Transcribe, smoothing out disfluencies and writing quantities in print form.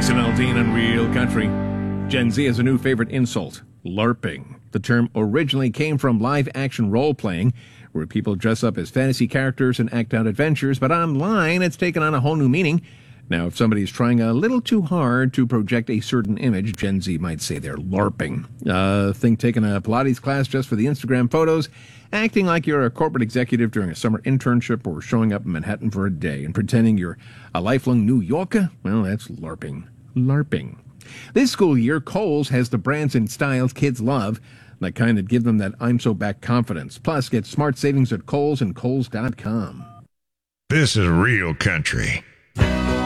Jason Aldean on Real Country. Gen Z has a new favorite insult, LARPing. The term originally came from live-action role-playing, where people dress up as fantasy characters and act out adventures, but online it's taken on a whole new meaning. Now, if somebody's trying a little too hard to project a certain image, Gen Z might say they're LARPing. Think taking a Pilates class just for the Instagram photos, acting like you're a corporate executive during a summer internship, or showing up in Manhattan for a day and pretending you're a lifelong New Yorker. Well, that's LARPing. LARPing. This school year, Kohl's has the brands and styles kids love, the kind that give them that I'm so back confidence. Plus, get smart savings at Kohl's and Kohl's.com. This is Real Country.